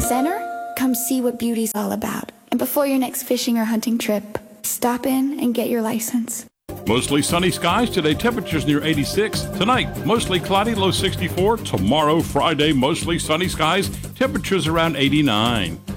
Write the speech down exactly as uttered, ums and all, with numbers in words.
Center? Come see what beauty's all about. And before your next fishing or hunting trip, stop in and get your license. Mostly sunny skies today, temperatures near eighty-six. Tonight, mostly cloudy, low sixty-four. Tomorrow, Friday, mostly sunny skies, temperatures around eighty-nine.